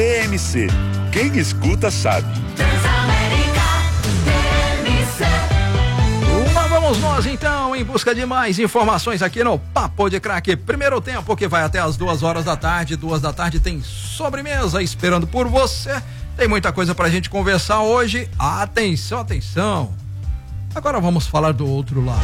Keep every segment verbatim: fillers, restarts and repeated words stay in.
T M C. Quem escuta sabe. Lá vamos nós então em busca de mais informações aqui no Papo de Craque. Primeiro tempo que vai até as duas horas da tarde. Duas da tarde tem sobremesa esperando por você. Tem muita coisa pra gente conversar hoje. Atenção, atenção. Agora vamos falar do outro lado.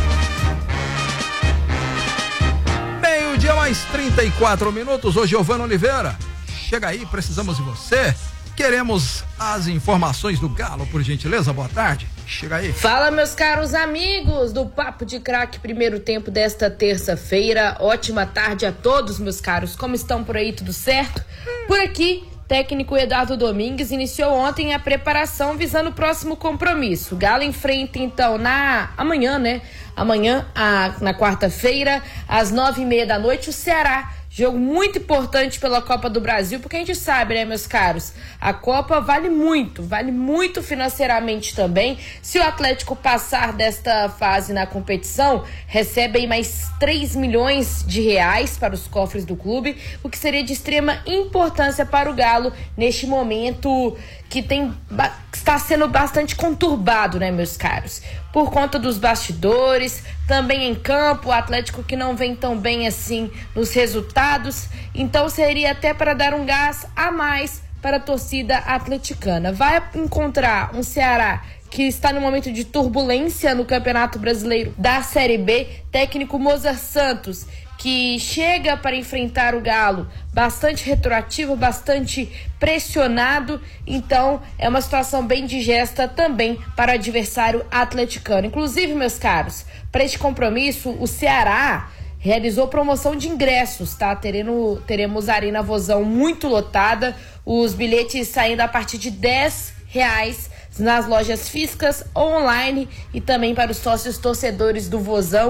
Meio-dia mais trinta e quatro minutos. Ô Giovana Oliveira, chega aí, precisamos de você. Queremos as informações do Galo, por gentileza. Boa tarde. Chega aí. Fala, meus caros amigos do Papo de Craque, primeiro tempo desta terça-feira. Ótima tarde a todos, meus caros. Como estão por aí? Tudo certo? Por aqui, técnico Eduardo Domingues iniciou ontem a preparação visando o próximo compromisso. O Galo enfrenta, então, na amanhã, né? Amanhã, a, na quarta-feira, às nove e meia da noite, o Ceará. Jogo muito importante pela Copa do Brasil, porque a gente sabe, né, meus caros? A Copa vale muito, vale muito financeiramente também. Se o Atlético passar desta fase na competição, recebe aí mais três milhões de reais para os cofres do clube, o que seria de extrema importância para o Galo neste momento que tem, está sendo bastante conturbado, né, meus caros? Por conta dos bastidores, também em campo, o Atlético que não vem tão bem assim nos resultados, então seria até para dar um gás a mais para a torcida atleticana. Vai encontrar um Ceará que está no momento de turbulência no Campeonato Brasileiro da Série B, técnico Mozart Santos, que chega para enfrentar o Galo bastante retroativo, bastante pressionado, então é uma situação bem digesta também para o adversário atleticano. Inclusive, meus caros, para este compromisso, o Ceará realizou promoção de ingressos, tá? Teremos, teremos a Arena Vozão muito lotada, os bilhetes saindo a partir de dez reais nas lojas físicas, online e também para os sócios torcedores do Vozão.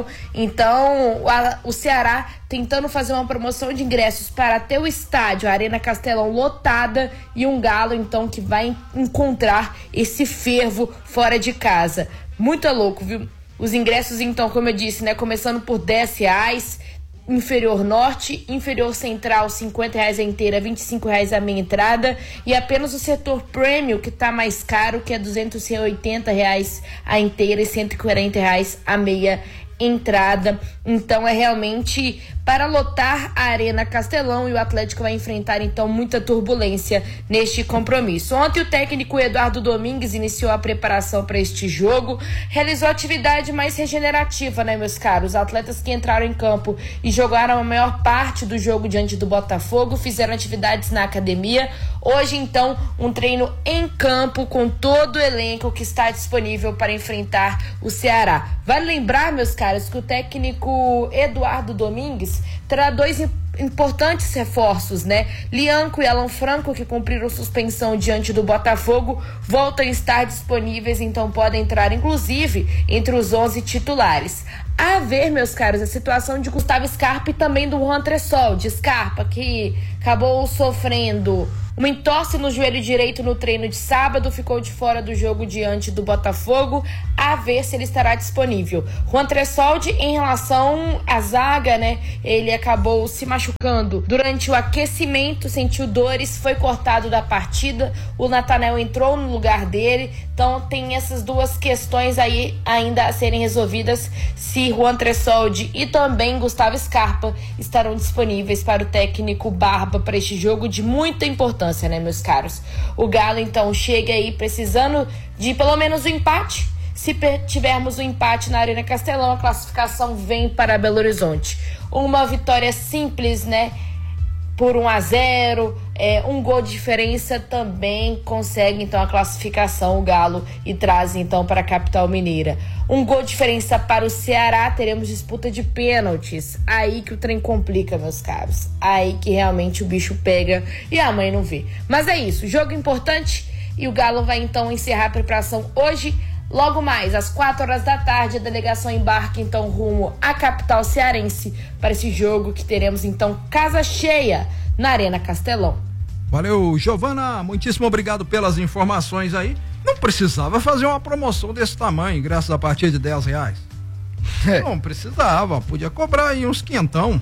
Então, a, o Ceará tentando fazer uma promoção de ingressos para ter o estádio, a Arena Castelão lotada, e um Galo, então, que vai encontrar esse fervo fora de casa. Muito louco, viu? Os ingressos, então, como eu disse, né, começando por dez reais, inferior norte, inferior central cinquenta reais a inteira, vinte e cinco reais a meia entrada, e apenas o setor premium que tá mais caro, que é duzentos e oitenta reais a inteira e cento e quarenta reais a meia entrada. Então é realmente para lotar a Arena Castelão, e o Atlético vai enfrentar então muita turbulência neste compromisso. Ontem o técnico Eduardo Domingues iniciou a preparação para este jogo, realizou atividade mais regenerativa, né, meus caros? Os atletas que entraram em campo e jogaram a maior parte do jogo diante do Botafogo fizeram atividades na academia. Hoje então um treino em campo com todo o elenco que está disponível para enfrentar o Ceará. Vale lembrar, meus caros, que o técnico Eduardo Domingues terá dois importantes reforços, né? Lianco e Alan Franco, que cumpriram suspensão diante do Botafogo, voltam a estar disponíveis, então podem entrar, inclusive, entre os onze titulares. A ver, meus caros, a situação de Gustavo Scarpa e também do Juan Tressol, de Scarpa, que acabou sofrendo uma entorse no joelho direito no treino de sábado, ficou de fora do jogo diante do Botafogo, a ver se ele estará disponível. Juan Tressoldi, em relação à zaga, né, ele acabou se machucando durante o aquecimento, sentiu dores, foi cortado da partida, o Nathanael entrou no lugar dele, então tem essas duas questões aí ainda a serem resolvidas, se Juan Tressoldi e também Gustavo Scarpa estarão disponíveis para o técnico Barba para este jogo de muita importância, né, meus caros? O Galo então chega aí precisando de pelo menos um empate. Se tivermos um empate na Arena Castelão, a classificação vem para Belo Horizonte. Uma vitória simples, né, por um a zero, é, um gol de diferença também consegue então a classificação, o Galo, e traz então para a capital mineira. Um gol de diferença para o Ceará, teremos disputa de pênaltis. Aí que o trem complica, meus caros. Aí que realmente o bicho pega e a mãe não vê. Mas é isso, jogo importante, e o Galo vai então encerrar a preparação hoje. Logo mais, às quatro horas da tarde, a delegação embarca então rumo à capital cearense para esse jogo que teremos então casa cheia na Arena Castelão. Valeu, Giovana, muitíssimo obrigado pelas informações aí. Não precisava fazer uma promoção desse tamanho, ingressos a partir de dez reais. É. Não precisava, podia cobrar aí uns quinhentão.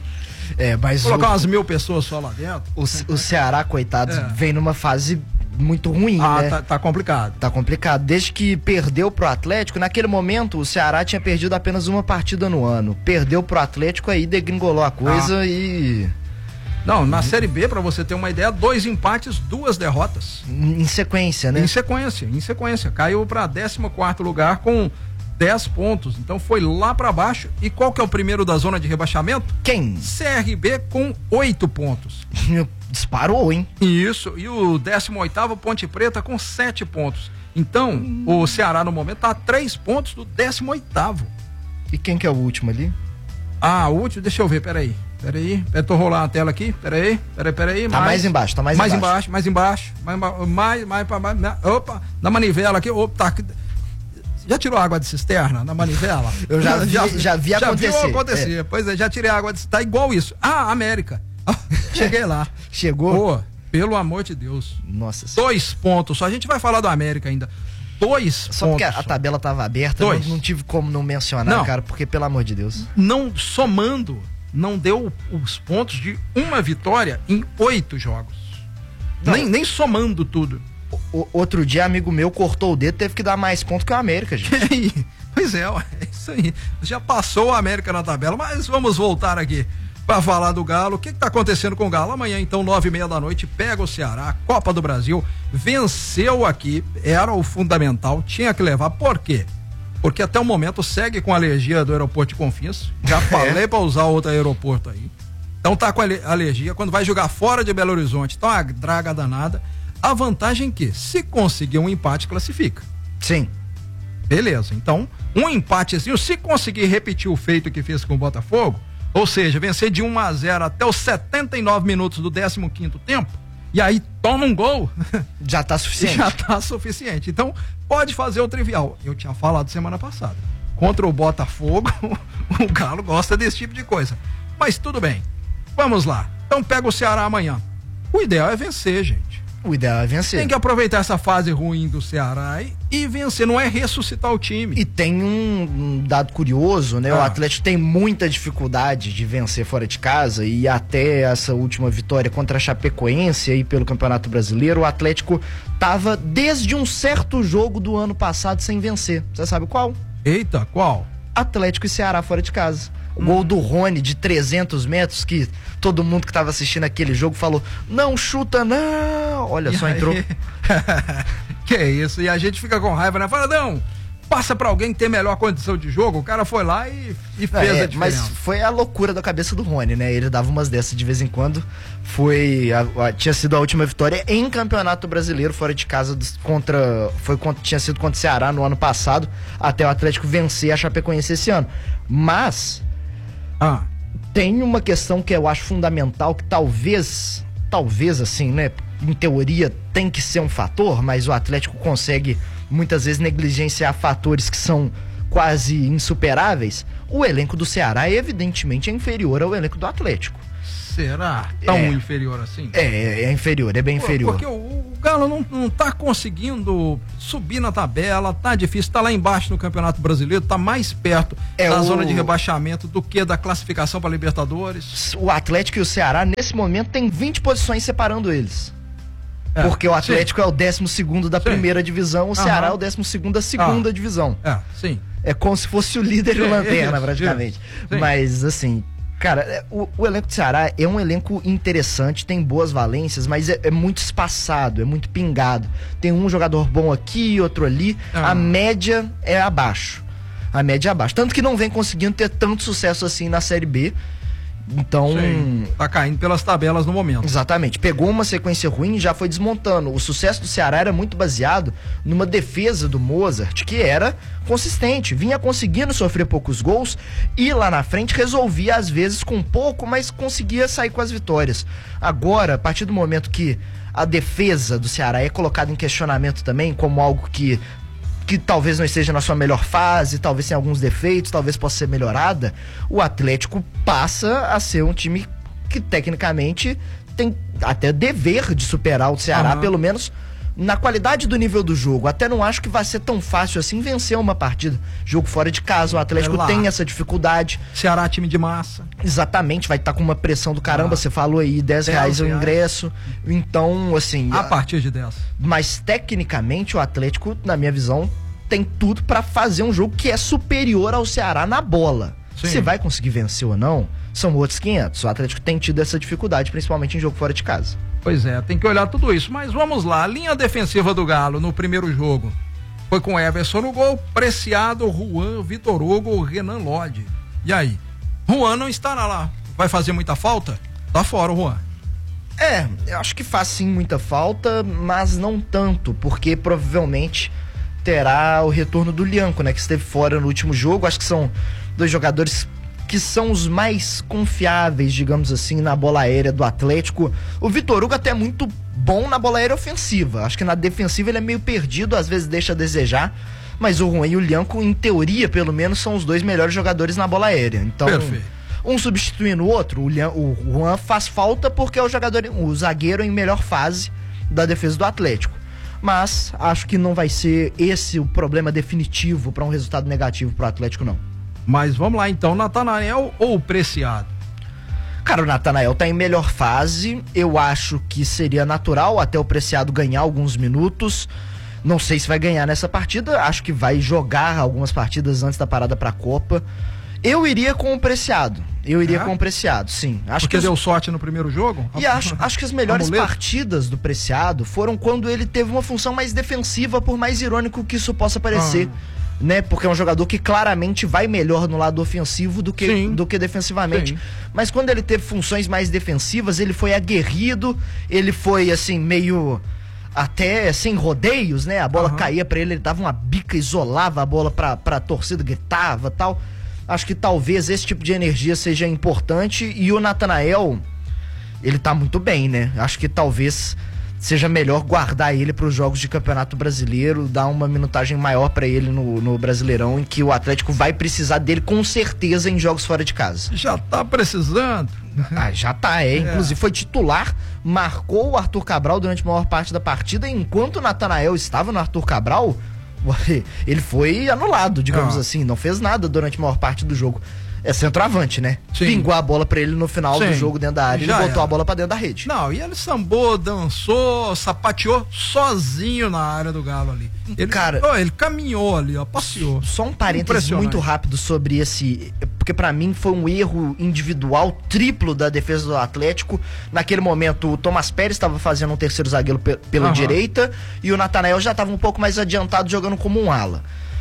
É, mas Colocar o, umas mil pessoas só lá dentro. O, o Ceará, coitado, É. vem numa fase muito ruim, Ah, né? tá, tá complicado. Tá complicado. Desde que perdeu pro Atlético, naquele momento o Ceará tinha perdido apenas uma partida no ano. Perdeu pro Atlético, aí degringolou a coisa Ah. e... Não, na Série B, pra você ter uma ideia, dois empates, duas derrotas. Em sequência, né? Em sequência, em sequência. Caiu pra décimo quarto lugar com dez pontos. Então foi lá pra baixo. E qual que é o primeiro da zona de rebaixamento? Quem? C R B com oito pontos. Disparou, hein? Isso. E o décimo oitavo, Ponte Preta, com sete pontos. Então, hum. o Ceará no momento tá a três pontos do décimo oitavo. E quem que é o último ali? Ah, o último, deixa eu ver, peraí. Peraí, eu tô rolando a tela aqui, peraí, peraí, peraí. Tá mais, mais embaixo, tá mais, mais embaixo. embaixo. Mais embaixo, mais embaixo, mais, mais pra baixo. Opa, na manivela aqui, opa, tá. Já tirou água de cisterna na manivela? Eu já vi, já, já vi acontecer. Já viu acontecer, é. Pois é, já tirei água de cisterna, tá igual isso. Ah, América. Cheguei lá. Chegou? Pô, pelo amor de Deus. Nossa. Dois pontos, só a gente vai falar do América ainda. Dois só pontos. Porque a, a tabela tava aberta, não, não tive como não mencionar, não. Cara, porque pelo amor de Deus. Não, somando, não deu os pontos de uma vitória em oito jogos. Nem, nem somando tudo. O, outro dia, amigo meu cortou o dedo, teve que dar mais ponto que o América, gente. Pois é, é isso aí. Já passou o América na tabela, mas vamos voltar aqui para falar do Galo. O que está acontecendo com o Galo? Amanhã, então, nove e meia da noite, pega o Ceará, Copa do Brasil, venceu aqui, era o fundamental, tinha que levar. Por quê? Porque até o momento segue com a alergia do aeroporto de Confins. Já falei é. para usar outro aeroporto aí. Então tá com alergia. Quando vai jogar fora de Belo Horizonte, tá uma draga danada. A vantagem é que, se conseguir um empate, classifica. Sim. Beleza. Então, um empatezinho, se conseguir repetir o feito que fez com o Botafogo, ou seja, vencer de um a zero até os setenta e nove minutos do décimo quinto tempo, e aí toma um gol. Já tá suficiente. Já tá suficiente. Então, pode fazer o trivial. Eu tinha falado semana passada. Contra o Botafogo, o Galo gosta desse tipo de coisa. Mas tudo bem. Vamos lá. Então pega o Ceará amanhã. O ideal é vencer, gente. O ideal é vencer. Tem que aproveitar essa fase ruim do Ceará e, e vencer, não é ressuscitar o time. E tem um, um dado curioso, né? Ah. O Atlético tem muita dificuldade de vencer fora de casa e até essa última vitória contra a Chapecoense aí pelo Campeonato Brasileiro, o Atlético tava desde um certo jogo do ano passado sem vencer. Você sabe qual? Eita, qual? Atlético e Ceará fora de casa. O hum. gol do Rony de trezentos metros, que todo mundo que tava assistindo aquele jogo falou, não chuta não, olha e só, aí? entrou. Que isso, e a gente fica com raiva, né? Fala, não, passa pra alguém que tem melhor condição de jogo, o cara foi lá e, e fez é, a diferença. Mas foi a loucura da cabeça do Rony, né? Ele dava umas dessas de vez em quando. Foi, a, a, tinha sido a última vitória em Campeonato Brasileiro, fora de casa, dos, contra, foi contra, tinha sido contra o Ceará no ano passado, até o Atlético vencer a Chapecoense esse ano. Mas... Ah. Tem uma questão que eu acho fundamental, que talvez, talvez assim, né, em teoria tem que ser um fator, mas o Atlético consegue muitas vezes negligenciar fatores que são quase insuperáveis. O elenco do Ceará evidentemente é inferior ao elenco do Atlético. Será? Tão é, inferior assim? É, é inferior, é bem inferior. Porque o, o Galo não, não tá conseguindo subir na tabela, tá difícil, tá lá embaixo no Campeonato Brasileiro, tá mais perto é da o... zona de rebaixamento do que da classificação para Libertadores. O Atlético e o Ceará, nesse momento, tem vinte posições separando eles. É, porque o Atlético sim. é o décimo segundo da sim. primeira divisão, o Ceará uhum. é o décimo segundo da segunda ah. divisão. É, sim. É como se fosse o líder do lanterna, praticamente. Sim. Mas, assim... Cara, o, o elenco do Ceará é um elenco interessante, tem boas valências, mas é, é muito espaçado, é muito pingado. Tem um jogador bom aqui, outro ali. Ah. A média é abaixo. A média é abaixo. Tanto que não vem conseguindo ter tanto sucesso assim na Série B. Então... Sim, tá caindo pelas tabelas no momento. Exatamente. Pegou uma sequência ruim e já foi desmontando. O sucesso do Ceará era muito baseado numa defesa do Mozart, que era consistente. Vinha conseguindo sofrer poucos gols e lá na frente resolvia às vezes com pouco, mas conseguia sair com as vitórias. Agora, a partir do momento que a defesa do Ceará é colocada em questionamento também, como algo que... que talvez não esteja na sua melhor fase, talvez tenha alguns defeitos, talvez possa ser melhorada, o Atlético passa a ser um time que tecnicamente tem até dever de superar o Ceará, uhum. pelo menos Na qualidade do nível do jogo, até não acho que vai ser tão fácil assim vencer uma partida. Jogo fora de casa, o Atlético É tem essa dificuldade. Ceará, time de massa. Exatamente, vai estar tá com uma pressão do caramba, Ah. você falou aí, dez reais o ingresso. Então, assim... A partir de dez. Mas tecnicamente o Atlético, na minha visão, tem tudo pra fazer um jogo que é superior ao Ceará na bola. Sim. Se vai conseguir vencer ou não, são outros quinhentos. O Atlético tem tido essa dificuldade, principalmente em jogo fora de casa. Pois é, tem que olhar tudo isso. Mas vamos lá, a linha defensiva do Galo no primeiro jogo foi com Everson no gol, Preciado, Juan, Vitor Hugo, Renan Lodge. E aí? Juan não estará lá. Vai fazer muita falta? Tá fora o Juan. É, eu acho que faz sim muita falta, mas não tanto, porque provavelmente terá o retorno do Lianco, né, que esteve fora no último jogo. Acho que são dois jogadores que são os mais confiáveis, digamos assim, na bola aérea do Atlético. O Vitor Hugo até é muito bom na bola aérea ofensiva. Acho que na defensiva ele é meio perdido, às vezes deixa a desejar. Mas o Juan e o Lianco, em teoria, pelo menos, são os dois melhores jogadores na bola aérea. Então, perfeito. Um substituindo o outro, o, Lian, o Juan faz falta porque é o jogador, o zagueiro em melhor fase da defesa do Atlético. Mas acho que não vai ser esse o problema definitivo para um resultado negativo para o Atlético, não. Mas vamos lá então, Natanael ou Preciado? Cara, o Natanael tá em melhor fase. Eu acho que seria natural até o Preciado ganhar alguns minutos. Não sei se vai ganhar nessa partida. Acho que vai jogar algumas partidas antes da parada pra Copa. Eu iria com o Preciado. Eu iria É? com o Preciado, sim. Acho Porque que deu os... sorte no primeiro jogo? E acho, acho que as melhores Amuleto? partidas do Preciado foram quando ele teve uma função mais defensiva, por mais irônico que isso possa parecer. Ah. Né? Porque é um jogador que claramente vai melhor no lado ofensivo do que, Sim. do que defensivamente. Sim. Mas quando ele teve funções mais defensivas, ele foi aguerrido, ele foi assim, meio até sem rodeios, né? A bola Aham. caía pra ele, ele dava uma bica, isolava a bola pra, pra torcida, gritava e tal. Acho que talvez esse tipo de energia seja importante. E o Natanael, ele tá muito bem, né? Acho que talvez seja melhor guardar ele para os jogos de Campeonato Brasileiro, dar uma minutagem maior para ele no, no Brasileirão, em que o Atlético vai precisar dele com certeza em jogos fora de casa. Já tá precisando. Ah, já tá, é. Inclusive foi titular, marcou o Arthur Cabral durante a maior parte da partida, e enquanto o Natanael estava no Arthur Cabral, ele foi anulado, digamos Ah. assim, não fez nada durante a maior parte do jogo. É centroavante, né? Sim. Pingou a bola pra ele no final Sim. do jogo dentro da área, Já ele botou era. a bola pra dentro da rede. Não, e ele sambou, dançou, sapateou sozinho na área do Galo ali. Ele, Cara- ó, ele caminhou ali, ó, passeou. Só um parênteses Impressionante. muito rápido sobre esse, porque pra mim foi um erro individual triplo da defesa do Atlético. Naquele momento o Thomas Pérez estava fazendo um terceiro zagueiro pe- pela Aham. direita e o Natanael já estava um pouco mais adiantado jogando como um ala.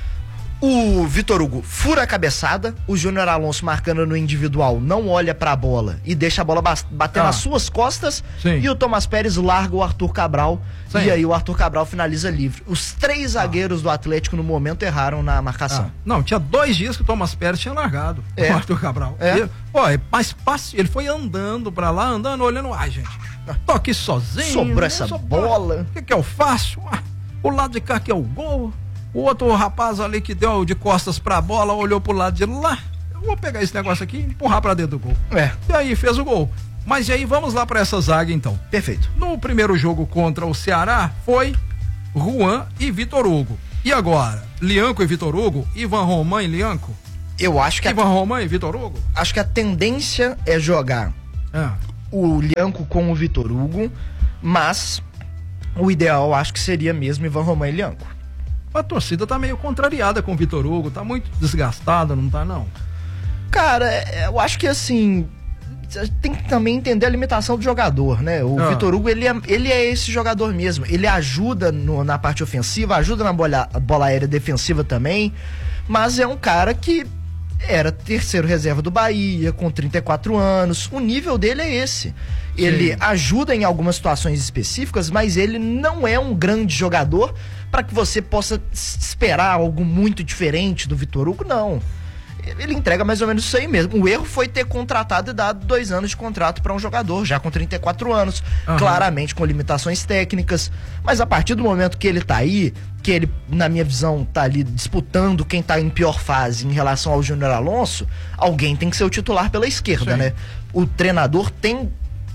O Vitor Hugo fura a cabeçada, o Júnior Alonso marcando no individual não olha pra bola e deixa a bola bas- bater Ah. nas suas costas. Sim. E o Thomas Pérez larga o Arthur Cabral. Sim. E aí o Arthur Cabral finaliza livre. Os três zagueiros do Atlético no momento erraram na marcação. Ah, não, tinha dois dias que o Thomas Pérez tinha largado É. o Arthur Cabral. É. Ele, ó, é mais fácil, ele foi andando pra lá, andando, olhando, ah, gente, tô aqui sozinho. Sobrou né, essa sobrou. bola. O que que eu faço? Ah, o lado de cá que é o gol, o outro rapaz ali que deu de costas pra bola, olhou pro lado de lá, eu vou pegar esse negócio aqui e empurrar pra dentro do gol. É, E aí fez o gol. Mas e aí, vamos lá pra essa zaga então. perfeito. No primeiro jogo contra o Ceará foi Juan e Vitor Hugo. E agora? Lianco e Vitor Hugo? Ivan Roman e Lianco? Eu acho que a, Ivan Roman e Vitor Hugo? acho que a tendência é jogar Ah, o Lianco com o Vitor Hugo, mas o ideal eu acho que seria mesmo Ivan Roman e Lianco. a torcida tá meio contrariada com o Vitor Hugo, tá muito desgastada, não tá não? Cara, é, eu acho que assim, tem que também entender a limitação do jogador, né? O Ah. Vitor Hugo, ele é, ele é esse jogador mesmo. Ele ajuda no- na parte ofensiva, ajuda na bola, bola aérea defensiva também, mas é um cara que era terceiro reserva do Bahia, com trinta e quatro anos. O nível dele é esse. Ele Sim. ajuda em algumas situações específicas, mas ele não é um grande jogador para que você possa s- esperar algo muito diferente do Vitor Hugo, não. Ele entrega mais ou menos isso aí mesmo. O erro foi ter contratado e dado dois anos de contrato para um jogador, já com trinta e quatro anos, Aham. claramente com limitações técnicas. Mas a partir do momento que ele tá aí, que ele, na minha visão, tá ali disputando quem tá em pior fase em relação ao Júnior Alonso, alguém tem que ser o titular pela esquerda, Sim. né? O treinador tem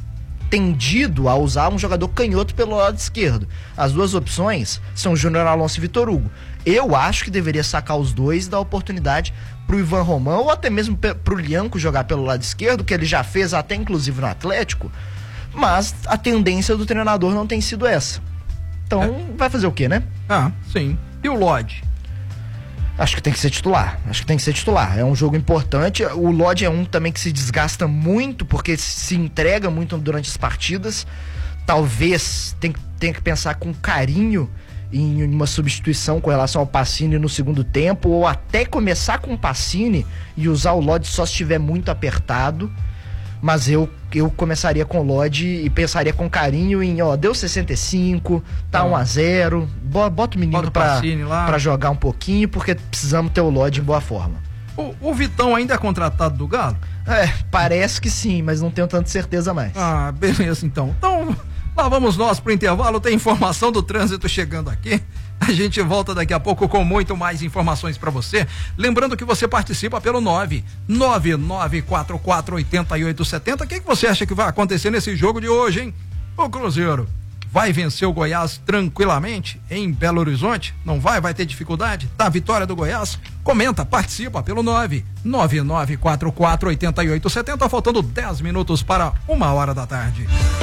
tendido a usar um jogador canhoto pelo lado esquerdo. As duas opções são Júnior Alonso e Vitor Hugo. Eu acho que deveria sacar os dois e dar oportunidade pro Ivan Romão ou até mesmo pro Lianco jogar pelo lado esquerdo, que ele já fez até inclusive no Atlético, mas a tendência do treinador não tem sido essa. Então, é. vai fazer o quê, né? Ah, sim. E o Lodge? Acho que tem que ser titular, acho que tem que ser titular, é um jogo importante. O Lodge é um também que se desgasta muito, porque se entrega muito durante as partidas. Talvez tenha, tenha que pensar com carinho em uma substituição com relação ao Pacini no segundo tempo, ou até começar com o Pacini e usar o Lodge só se estiver muito apertado. Mas eu, eu começaria com o Lodge e pensaria com carinho em, ó, deu sessenta e cinco, tá um a zero, bota o menino pra, pra jogar um pouquinho, porque precisamos ter o Lodge em boa forma. O, o Vitão ainda é contratado do Galo? É, parece que sim, mas não tenho tanta certeza mais. Ah, beleza então. Então, lá vamos nós pro intervalo, tem informação do trânsito chegando aqui. A gente volta daqui a pouco com muito mais informações para você. Lembrando que você participa pelo nove nove nove quatro quatro oito oito sete zero. O que, que você acha que vai acontecer nesse jogo de hoje, hein? O Cruzeiro vai vencer o Goiás tranquilamente em Belo Horizonte? Não vai? Vai ter dificuldade? Tá a vitória do Goiás? Comenta, participa pelo nove nove nove quatro quatro oito oito sete zero. Faltando dez minutos para uma hora da tarde.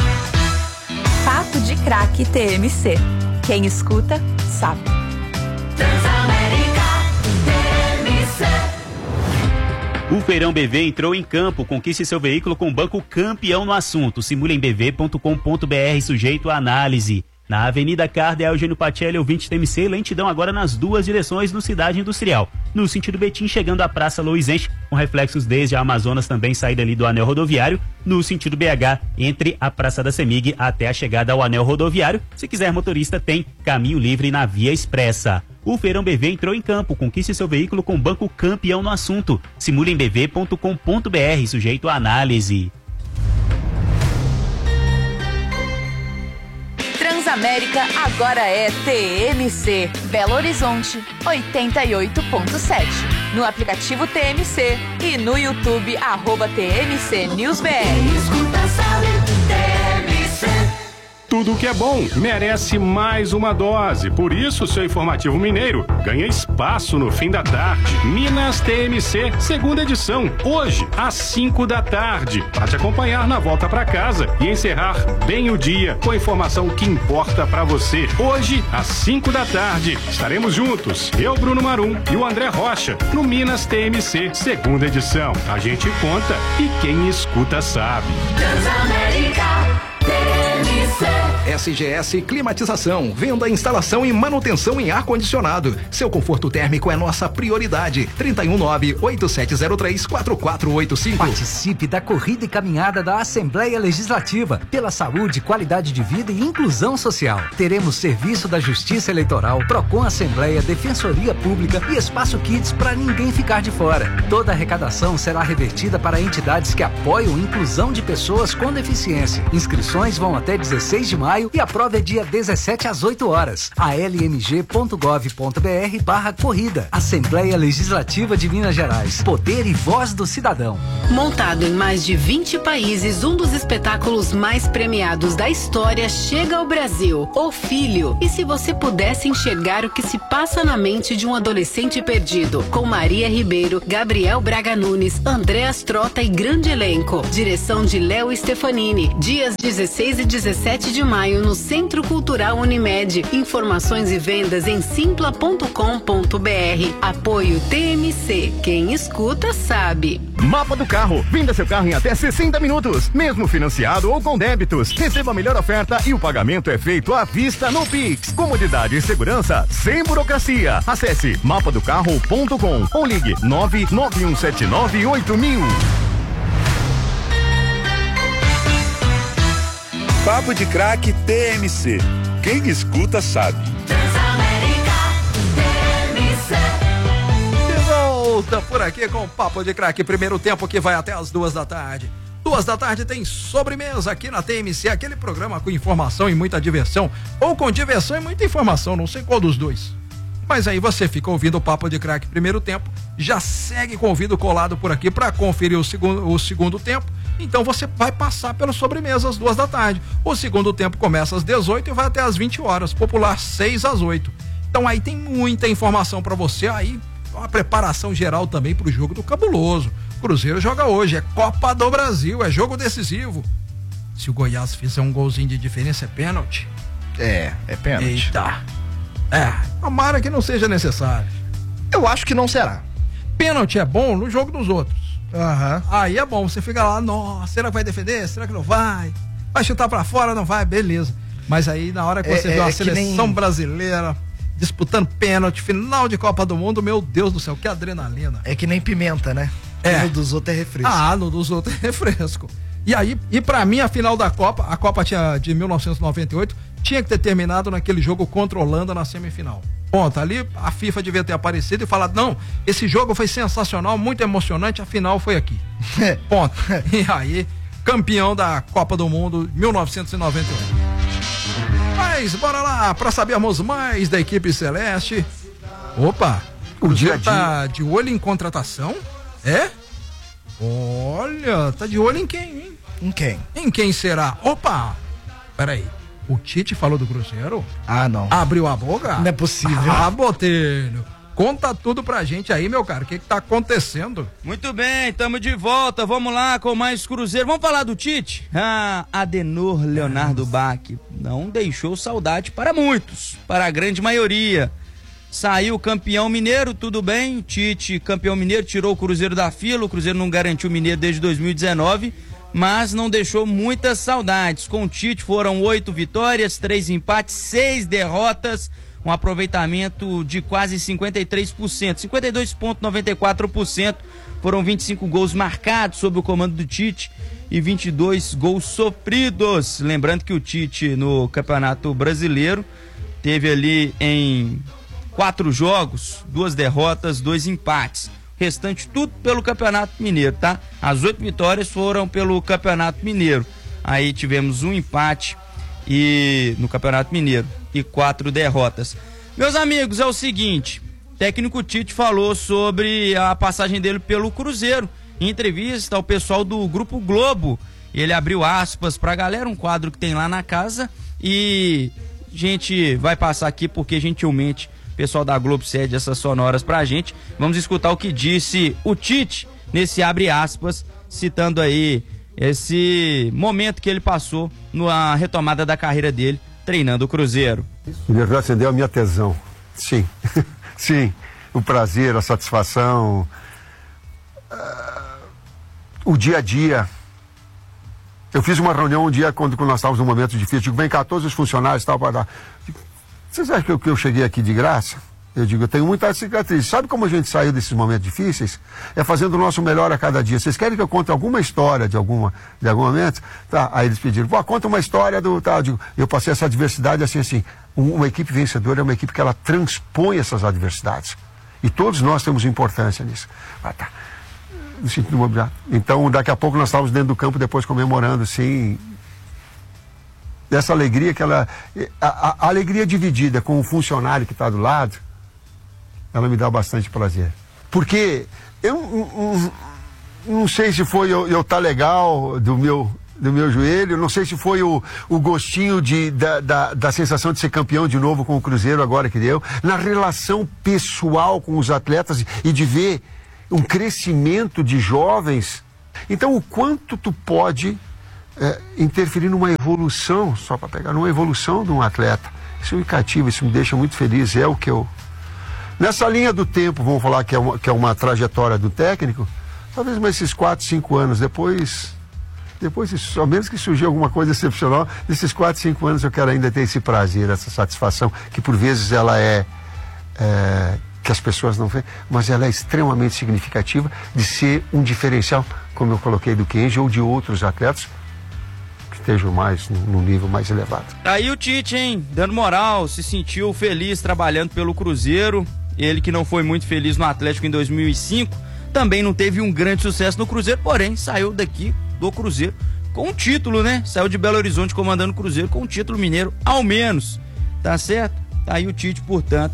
Papo de Craque T M C. Quem escuta, sabe. Transamérica T M C. O Feirão B V entrou em campo. Conquiste seu veículo com o banco campeão no assunto. Simule em b v ponto com ponto b r, sujeito à análise. Na Avenida Cardeal Eugênio Pacelli, ouvinte T M C, lentidão agora nas duas direções no Cidade Industrial. No sentido Betim, chegando à Praça Luizense, com reflexos desde a Amazonas, também saída ali do anel rodoviário. No sentido B H, entre a Praça da Semig até a chegada ao anel rodoviário. Se quiser motorista, tem caminho livre na Via Expressa. O Feirão B V entrou em campo. Conquiste seu veículo com o banco campeão no assunto. Simule em b v ponto com ponto b r, sujeito à análise. Transamérica agora é T M C, Belo Horizonte, oitenta e oito ponto sete. No aplicativo T M C e no YouTube, arroba T M C News B R. Escuta, sabe, T M C. Tudo que é bom merece mais uma dose. Por isso, seu Informativo Mineiro ganha espaço no fim da tarde. Minas T M C, segunda edição, hoje, às cinco da tarde. Para te acompanhar na volta para casa e encerrar bem o dia com a informação que importa para você. Hoje, às cinco da tarde, estaremos juntos, eu, Bruno Marum e o André Rocha, no Minas T M C, segunda edição. A gente conta e quem escuta sabe. Transamérica T M C. S G S Climatização, venda, instalação e manutenção em ar-condicionado. Seu conforto térmico é nossa prioridade. trinta e um nove, oito sete zero três, quatro quatro oito cinco. Participe da corrida e caminhada da Assembleia Legislativa pela saúde, qualidade de vida e inclusão social. Teremos serviço da Justiça Eleitoral, Procon Assembleia, Defensoria Pública e Espaço Kids para ninguém ficar de fora. Toda a arrecadação será revertida para entidades que apoiam a inclusão de pessoas com deficiência. Inscrições vão até dezesseis de maio e a prova é dia dezessete às oito horas. a l m g ponto gov ponto b r barra corrida. Assembleia Legislativa de Minas Gerais. Poder e voz do cidadão. Montado em mais de vinte países, um dos espetáculos mais premiados da história chega ao Brasil. O Filho. E se você pudesse enxergar o que se passa na mente de um adolescente perdido? Com Maria Ribeiro, Gabriel Braga Nunes, Andréas Trota e grande elenco. Direção de Léo Stefanini. Dias dezesseis e dezessete de maio no Centro Cultural Unimed. Informações e vendas em simpla ponto com ponto b r. Apoio T M C. Quem escuta sabe. Mapa do Carro. Venda seu carro em até sessenta minutos, mesmo financiado ou com débitos. Receba a melhor oferta e o pagamento é feito à vista no Pix. Comodidade e segurança sem burocracia. Acesse mapa do carro ponto com ou ligue nove nove um sete nove oito mil. Papo de Craque T M C. Quem escuta sabe. Transamérica T M C. De volta por aqui com o Papo de Craque, primeiro tempo que vai até as duas da tarde. Duas da tarde tem sobremesa aqui na T M C, aquele programa com informação e muita diversão, ou com diversão e muita informação, não sei qual dos dois. Mas aí você fica ouvindo o Papo de Craque primeiro tempo, já segue com o ouvido colado por aqui para conferir o segundo, o segundo tempo. Então você vai passar pela sobremesa às duas da tarde. O segundo tempo começa às dezoito e vai até às vinte horas, popular seis às oito. Então aí tem muita informação para você, aí uma preparação geral também pro jogo do Cabuloso. Cruzeiro joga hoje, é Copa do Brasil, é jogo decisivo. Se o Goiás fizer um golzinho de diferença, é pênalti. É, é pênalti. Eita. É, tomara que não seja necessário. Eu acho que não será. Pênalti é bom no jogo dos outros. Aham. Uhum. Aí é bom, você fica lá, nossa, será que vai defender? Será que não vai? Vai chutar pra fora? Não vai? Beleza. Mas aí na hora que você é, vê é, a seleção nem... brasileira disputando pênalti, final de Copa do Mundo, meu Deus do céu, que adrenalina. É que nem pimenta, né? É. No dos outros é refresco. Ah, no dos outros é refresco. E aí, e pra mim a final da Copa, a Copa tinha, de mil novecentos e noventa e oito, tinha que ter terminado naquele jogo contra a Holanda na semifinal. Ponto, ali a FIFA devia ter aparecido e falado, não, esse jogo foi sensacional, muito emocionante, a final foi aqui. Ponto. E aí, campeão da Copa do Mundo mil novecentos e noventa e oito. Mas bora lá, pra sabermos mais da equipe celeste. Opa, o Cruzeiro tá de olho em contratação? É? Olha, tá de olho em quem, hein? Em quem? Em quem será? Opa, peraí. O Tite falou do Cruzeiro? Ah, não. Abriu a boca? Não é possível. Ah, Botelho. Conta tudo pra gente aí, meu cara. O que que tá acontecendo? Muito bem, estamos de volta. Vamos lá com mais Cruzeiro. Vamos falar do Tite? Ah, Adenor Leonardo Bach não deixou saudade para muitos, para a grande maioria. Saiu campeão mineiro, tudo bem. Tite, campeão mineiro, tirou o Cruzeiro da fila. O Cruzeiro não garantiu o mineiro desde dois mil e dezenove. Mas não deixou muitas saudades. Com o Tite foram oito vitórias, três empates, seis derrotas, um aproveitamento de quase cinquenta e três por cento, cinquenta e dois vírgula noventa e quatro por cento. Foram vinte e cinco gols marcados sob o comando do Tite e vinte e dois gols sofridos. Lembrando que o Tite no Campeonato Brasileiro teve ali em quatro jogos, duas derrotas, dois empates. Restante tudo pelo Campeonato Mineiro, tá? As oito vitórias foram pelo Campeonato Mineiro. Aí tivemos um empate e no Campeonato Mineiro e quatro derrotas. Meus amigos, é o seguinte, o técnico Tite falou sobre a passagem dele pelo Cruzeiro. Em entrevista ao pessoal do Grupo Globo, ele abriu aspas pra galera, um quadro que tem lá na casa, e a gente vai passar aqui porque gentilmente o pessoal da Globo cede essas sonoras pra gente. Vamos escutar o que disse o Tite nesse abre aspas, citando aí esse momento que ele passou na retomada da carreira dele, treinando o Cruzeiro. Ele acendeu a minha tesão. Sim, sim. O prazer, a satisfação, uh, o dia a dia. Eu fiz uma reunião um dia quando, quando nós estávamos num momento difícil. Digo, vem cá, todos os funcionários e tal, para dar. Vocês acham que eu, que eu cheguei aqui de graça? Eu digo, eu tenho muita cicatriz. Sabe como a gente saiu desses momentos difíceis? É fazendo o nosso melhor a cada dia. Vocês querem que eu conte alguma história de, alguma, de algum momento? Tá, aí eles pediram, pô, conta uma história do... Tá, eu, digo, eu passei essa adversidade assim, assim. Uma equipe vencedora é uma equipe que ela transpõe essas adversidades. E todos nós temos importância nisso. Ah, tá. No sentido imobiliário. Então, daqui a pouco nós estávamos dentro do campo depois comemorando, assim... Dessa alegria que ela... A, a, a alegria dividida com o funcionário que está do lado, ela me dá bastante prazer. Porque eu não, não sei se foi eu, eu tá legal do meu, do meu joelho, não sei se foi o, o gostinho de, da, da, da sensação de ser campeão de novo com o Cruzeiro agora que deu, na relação pessoal com os atletas e de ver um crescimento de jovens. Então, o quanto tu pode... É, interferir numa evolução, só para pegar, numa evolução de um atleta. Isso me cativa, isso me deixa muito feliz, é o que eu... Nessa linha do tempo, vamos falar que é uma, que é uma trajetória do técnico, talvez mais esses quatro, cinco anos, depois, depois, ao menos que surgiu alguma coisa excepcional, nesses quatro, cinco anos eu quero ainda ter esse prazer, essa satisfação, que por vezes ela é, é que as pessoas não veem, mas ela é extremamente significativa de ser um diferencial, como eu coloquei do Kenji ou de outros atletas, estejam mais no nível mais elevado. Aí o Tite, hein, dando moral, se sentiu feliz trabalhando pelo Cruzeiro. Ele que não foi muito feliz no Atlético em dois mil e cinco, também não teve um grande sucesso no Cruzeiro, porém saiu daqui do Cruzeiro com um título, né? Saiu de Belo Horizonte comandando o Cruzeiro com um título mineiro, ao menos. Tá certo? Tá aí o Tite, portanto,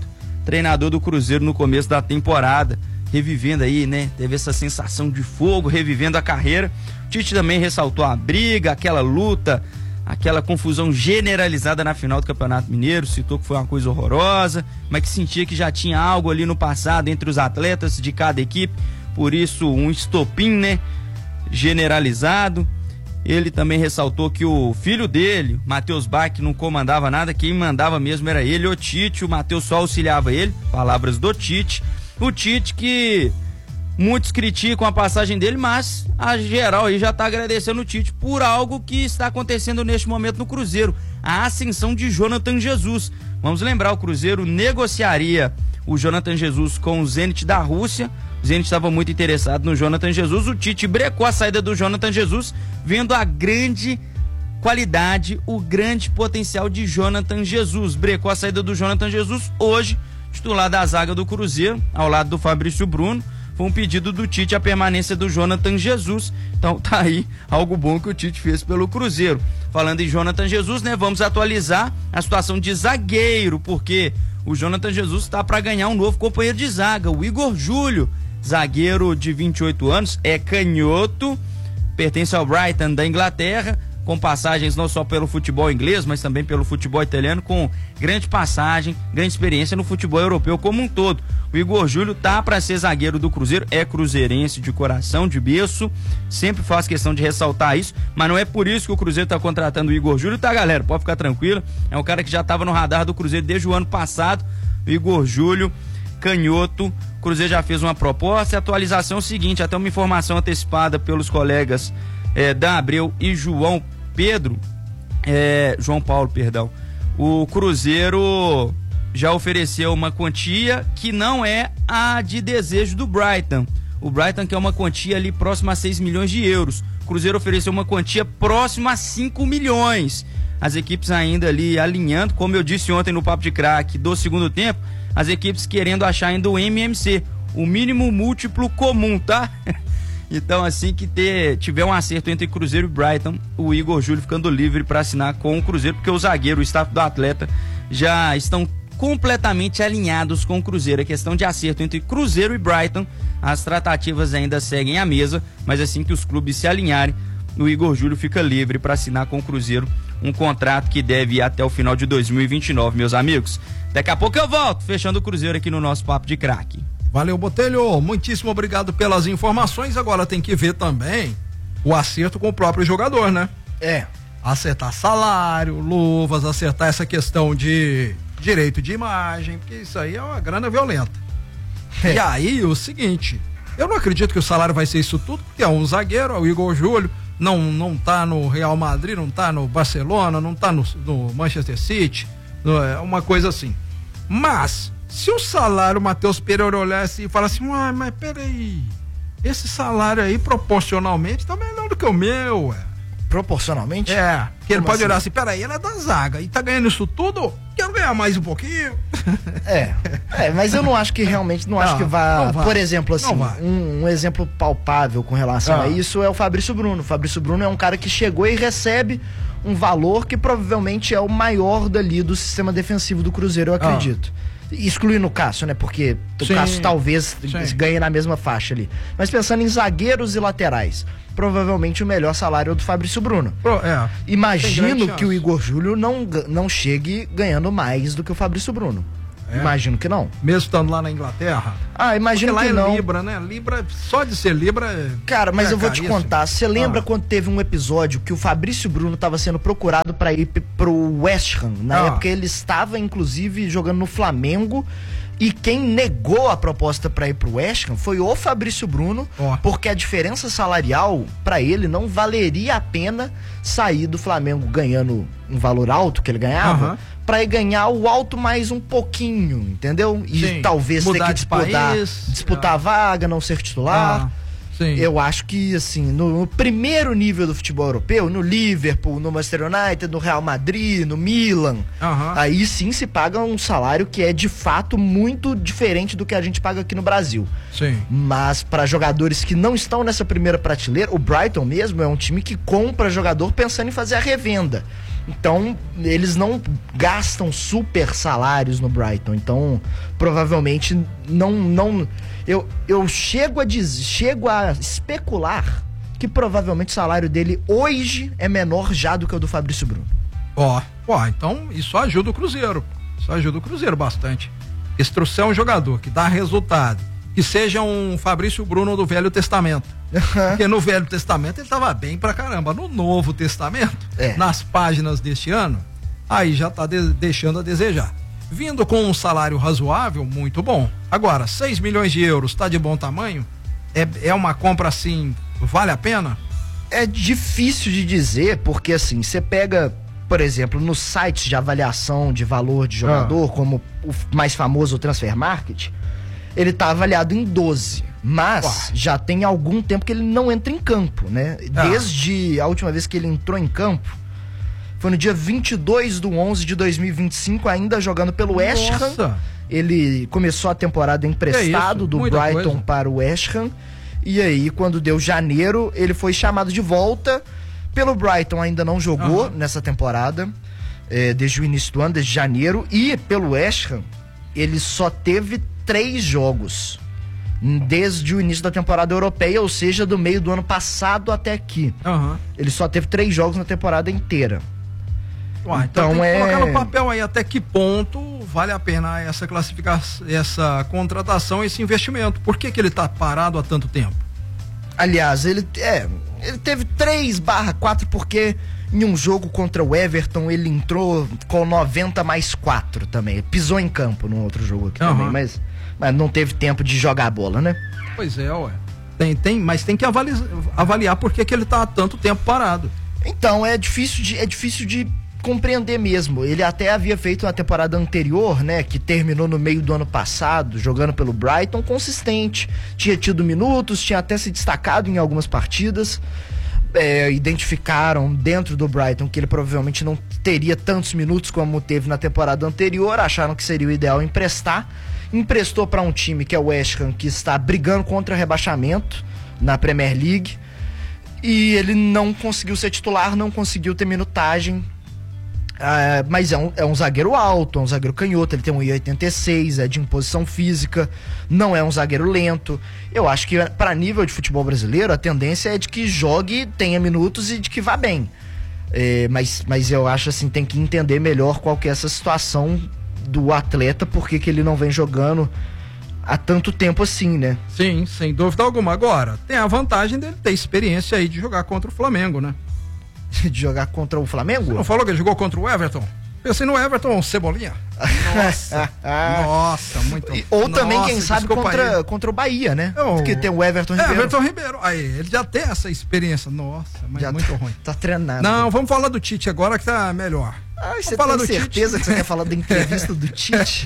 treinador do Cruzeiro no começo da temporada, revivendo aí, né? Teve essa sensação de fogo, revivendo a carreira. O Tite também ressaltou a briga, aquela luta, aquela confusão generalizada na final do Campeonato Mineiro, citou que foi uma coisa horrorosa, mas que sentia que já tinha algo ali no passado entre os atletas de cada equipe, por isso um estopim, né? Generalizado. Ele também ressaltou que o filho dele, Matheus Bach, não comandava nada, quem mandava mesmo era ele, o Tite, o Matheus só auxiliava ele, palavras do Tite. O Tite que muitos criticam a passagem dele, mas a geral aí já tá agradecendo o Tite por algo que está acontecendo neste momento no Cruzeiro, a ascensão de Jonathan Jesus. Vamos lembrar, o Cruzeiro negociaria o Jonathan Jesus com o Zenit da Rússia. O Zenit estava muito interessado no Jonathan Jesus. O Tite brecou a saída do Jonathan Jesus, vendo a grande qualidade, o grande potencial de Jonathan Jesus. Brecou a saída do Jonathan Jesus, hoje titular da zaga do Cruzeiro, ao lado do Fabrício Bruno. Foi um pedido do Tite a permanência do Jonathan Jesus. Então tá aí algo bom que o Tite fez pelo Cruzeiro. Falando em Jonathan Jesus, né, vamos atualizar a situação de zagueiro, porque o Jonathan Jesus está para ganhar um novo companheiro de zaga, o Igor Júlio, zagueiro de vinte e oito anos, é canhoto, pertence ao Brighton da Inglaterra, com passagens não só pelo futebol inglês, mas também pelo futebol italiano, com grande passagem, grande experiência no futebol europeu como um todo. O Igor Júlio tá para ser zagueiro do Cruzeiro, é cruzeirense de coração, de berço, sempre faz questão de ressaltar isso, mas não é por isso que o Cruzeiro tá contratando o Igor Júlio, tá, galera? Pode ficar tranquilo, é um cara que já tava no radar do Cruzeiro desde o ano passado. O Igor Júlio, canhoto, o Cruzeiro já fez uma proposta. A atualização é o seguinte, até uma informação antecipada pelos colegas é, Dan Abreu e João Pedro, é, João Paulo, perdão. O Cruzeiro já ofereceu uma quantia que não é a de desejo do Brighton. O Brighton quer uma quantia ali próxima a seis milhões de euros. O Cruzeiro ofereceu uma quantia próxima a cinco milhões. As equipes ainda ali alinhando, como eu disse ontem no Papo de Craque do segundo tempo, as equipes querendo achar ainda o M M C, o mínimo múltiplo comum, tá? Então, assim que ter, tiver um acerto entre Cruzeiro e Brighton, o Igor Júlio ficando livre para assinar com o Cruzeiro, porque o zagueiro, o staff do atleta já estão completamente alinhados com o Cruzeiro. É questão de acerto entre Cruzeiro e Brighton. As tratativas ainda seguem à mesa, mas assim que os clubes se alinharem, o Igor Júlio fica livre para assinar com o Cruzeiro um contrato que deve ir até o final de dois mil e vinte e nove, meus amigos. Daqui a pouco eu volto, fechando o Cruzeiro aqui no nosso Papo de Craque. Valeu, Botelho, muitíssimo obrigado pelas informações. Agora tem que ver também o acerto com o próprio jogador, né? É. Acertar salário, luvas, acertar essa questão de direito de imagem, porque isso aí é uma grana violenta. É. E aí, o seguinte, eu não acredito que o salário vai ser isso tudo, porque é um zagueiro, é o Igor Júlio, não, não tá no Real Madrid, não tá no Barcelona, não tá no, no Manchester City, é uma coisa assim. Mas se o salário, o Matheus Pereira olhar assim e falar assim, ah, mas peraí, esse salário aí proporcionalmente tá melhor do que o meu, ué. Proporcionalmente? É, porque ele pode assim? olhar assim, peraí, ele é da zaga e tá ganhando isso tudo, quero ganhar mais um pouquinho. É, é, mas eu não acho que realmente, não, não acho que vá, por exemplo, assim, um, um exemplo palpável com relação ah. a isso é o Fabrício Bruno. O Fabrício Bruno é um cara que chegou e recebe um valor que provavelmente é o maior dali do sistema defensivo do Cruzeiro, eu acredito. Ah. Excluindo o Cássio, né? Porque o Sim. Cássio talvez Sim. ganhe na mesma faixa ali. Mas pensando em zagueiros e laterais, provavelmente o melhor salário é o do Fabrício Bruno. Pro, é. Imagino que o Igor Júlio não, não chegue ganhando mais do que o Fabrício Bruno. É. Imagino que não. Mesmo estando lá na Inglaterra? Ah, imagino Porque que lá não. é Libra, né? Libra, só de ser Libra é... Cara, mas é eu vou caríssimo. te contar. Você lembra ah. quando teve um episódio que o Fabrício Bruno estava sendo procurado para ir pro West Ham? Na ah. época ele estava, inclusive, jogando no Flamengo. E quem negou a proposta para ir pro West Ham foi o Fabrício Bruno, oh. porque a diferença salarial para ele não valeria a pena sair do Flamengo ganhando um valor alto que ele ganhava, uh-huh. para ir ganhar o alto mais um pouquinho, entendeu? E Sim. talvez Mudar ter que disputar, país, disputar é. a vaga, não ser titular. Ah. Sim. Eu acho que, assim, no primeiro nível do futebol europeu, no Liverpool, no Manchester United, no Real Madrid, no Milan, uhum. aí sim se paga um salário que é de fato muito diferente do que a gente paga aqui no Brasil. Sim. Mas para jogadores que não estão nessa primeira prateleira, o Brighton mesmo é um time que compra jogador pensando em fazer a revenda. Então, eles não gastam super salários no Brighton. Então, provavelmente não não eu, eu chego a dizer, chego a especular que provavelmente o salário dele hoje é menor já do que o do Fabrício Bruno. Ó, ó, então isso ajuda o Cruzeiro. Isso ajuda o Cruzeiro bastante. Se trouxer um jogador que dá resultado, que seja um Fabrício Bruno do Velho Testamento. Porque no Velho Testamento ele tava bem pra caramba. No Novo Testamento, É. nas páginas deste ano, aí já tá de- deixando a desejar. Vindo com um salário razoável, muito bom. Agora, seis milhões de euros, tá de bom tamanho? É, é uma compra assim, vale a pena? É difícil de dizer, porque assim, você pega, por exemplo, nos sites de avaliação de valor de jogador, Ah. como o mais famoso o Transfer Market, ele tá avaliado em doze, mas Ué. já tem algum tempo que ele não entra em campo, né? Ah. Desde a última vez que ele entrou em campo, foi no dia vinte e dois de onze de dois mil e vinte e cinco, ainda jogando pelo West Ham. Nossa. Ele começou a temporada emprestado isso, do muita Brighton coisa. para o West Ham. E aí, quando deu janeiro, ele foi chamado de volta. Pelo Brighton ainda não jogou Aham. nessa temporada, eh, desde o início do ano, desde janeiro. E pelo West Ham, ele só teve três jogos desde o início da temporada europeia, ou seja, do meio do ano passado até aqui. Aham. Ele só teve três jogos na temporada inteira. Ué, então, Então tem que é- colocar no papel aí até que ponto vale a pena essa classificação, essa contratação, esse investimento. Por que que ele tá parado há tanto tempo? Aliás, ele, é, ele teve três barra quatro porque em um jogo contra o Everton ele entrou com noventa mais quatro também. Pisou em campo num outro jogo aqui Aham. também, mas, mas não teve tempo de jogar a bola, né? Pois é, ué. Tem, tem, mas tem que avaliar, avaliar por que que ele tá há tanto tempo parado. Então, é difícil de, é difícil de compreender mesmo. Ele até havia feito uma temporada anterior, né, que terminou no meio do ano passado, jogando pelo Brighton, consistente. Tinha tido minutos, tinha até se destacado em algumas partidas. É, identificaram dentro do Brighton que ele provavelmente não teria tantos minutos como teve na temporada anterior, acharam que seria o ideal emprestar. Emprestou para um time que é o West Ham, que está brigando contra rebaixamento na Premier League. E ele não conseguiu ser titular, não conseguiu ter minutagem. Ah, mas é um, é um zagueiro alto, é um zagueiro canhoto, ele tem um um e oitenta e seis, é de imposição física, não é um zagueiro lento. Eu acho que para nível de futebol brasileiro, a tendência é de que jogue, tenha minutos e de que vá bem. É, mas, mas eu acho assim, tem que entender melhor qual que é essa situação do atleta, porque que ele não vem jogando há tanto tempo assim, né? Sim, sem dúvida alguma. Agora, tem a vantagem dele ter experiência aí de jogar contra o Flamengo, né? De jogar contra o Flamengo? Você não falou que ele jogou contra o Everton? Pensei no Everton, Cebolinha. Nossa, nossa, muito. Ou também, Nossa, quem sabe, desculpa contra, aí. contra o Bahia, né? Eu- Porque tem o Everton Ribeiro. Everton Ribeiro. Aí, ele já tem essa experiência. Nossa, mas Já muito tá, ruim. Tá treinado. Não, vamos falar do Tite agora que tá melhor. Ai, Vamos você falar tem do certeza Tite. que você quer falar da entrevista do Tite?